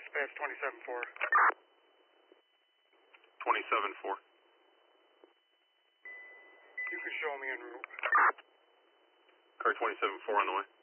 dispatch 27-4. 27-4. You can show me en route. Car 27-4 on the way.